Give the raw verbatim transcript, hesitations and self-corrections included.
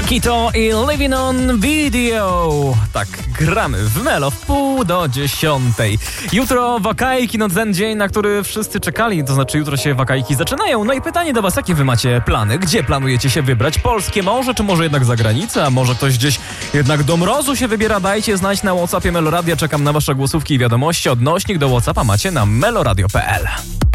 Kito i Living on Video. Tak, gramy w Melo w pół do dziesiątej. Jutro wakajki, no ten dzień, na który wszyscy czekali, to znaczy jutro się wakajki zaczynają. No i pytanie do was, jakie wy macie plany? Gdzie planujecie się wybrać? Polskie morze, czy może jednak za granicę? A może ktoś gdzieś jednak do mrozu się wybiera? Dajcie znać na WhatsAppie Meloradia. Czekam na wasze głosówki i wiadomości. Odnośnik do WhatsAppa macie na meloradio kropka p l.